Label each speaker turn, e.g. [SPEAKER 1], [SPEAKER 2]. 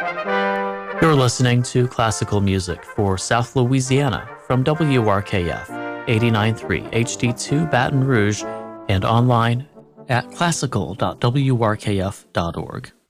[SPEAKER 1] You're listening to classical music for South Louisiana from WRKF 89.3 HD2 Baton Rouge and online at classical.wrkf.org.